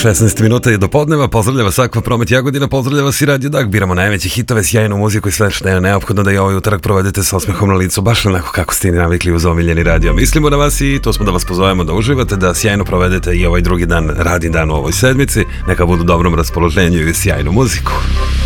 16 minuta je do podneva, pozdravljava Sakva Promet Jagodina, pozdravljava si Radio Dag, biramo najveće hitove, sjajnu muziku i sve što je neophodno da je ovaj utorak provedete sa osmehom na licu, baš onako kako ste navikli uz omiljeni radio. Mislimo na vas i to smo da vas pozovemo da uživate, da sjajno provedete i ovaj drugi dan, radni dan u ovoj sedmici, neka budu u dobrom raspoloženju i sjajnu muziku.